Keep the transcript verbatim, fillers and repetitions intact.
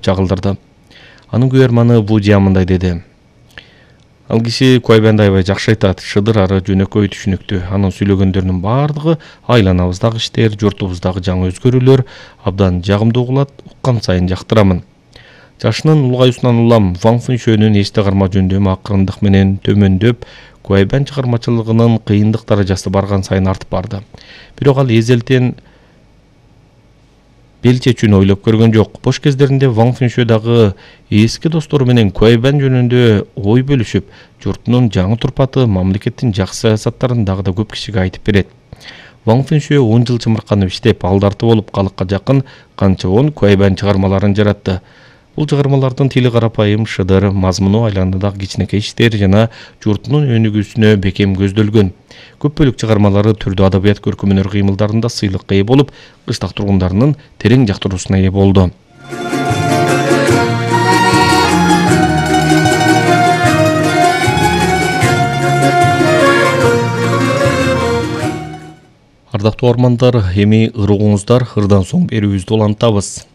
чагылдырды. Анын күйөрманы Вудия мындай деди. Ал киши Куайбанды аябай жакшы айтат. Шыдыр ары жөнөкөй түшүнүктүү. Анын сүйлөгөндөрүнүн бардыгы айланабыздагы иштер, журтубуздагы жаңы өзгөрүүлөр абдан жагымдуу угулат, уккан сайын жактырамын. Жашынын улгаюусунан улам Ван Фэншөнүн эсте карма жөндөмү акырындык менен төмөндөп, Куайбан чыгармачылыгынын кыйындык даражасы барган сайын артып барды. Бирок ал эзелтен бел чечүүнү ойлоп көргөн жок. Бош кездеринде Ван Фэншө дагы эски достору менен Куайбан жөнүндө ой бөлүшүп, журтунун жаңы турпаты, мамлекеттин жакшы саясаттарын дагы да көп кишиге айтып берет. Ван Фэншө он жыл чымырканып иштеп, алдарты болуп, калыкка жакын канча он Куайбан чыгармаларын жаратты. Бул чыгармалардын тили карапайым, шыдыр, мазмуну айланадагы кичинекей иштер жана журтунун өнүгүүсүнө бекем көздөлгөн. Көп бөлүк чыгармалары түрдүү адабият көркөмөнөр кыймылдарында сыйлыкка ээ болуп, кыштак тургундарынын терең жактыруусуна ээ болду. Ардактуу армандар, эми ырыгуңуздар ырдан соң берүүбүздү улантабыз.